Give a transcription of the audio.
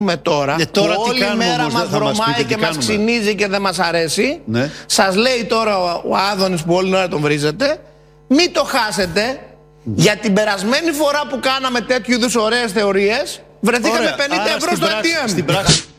Τώρα, τώρα που όλη μέρα μας βρωμάει και μας ξυνίζει και δεν μας αρέσει, ναι. Σας λέει τώρα ο Άδωνης που όλη την ώρα τον βρίζετε, μην το χάσετε, για την περασμένη φορά που κάναμε τέτοιου είδους ωραίες θεωρίες βρεθήκαμε 50 ευρώ στο ATM.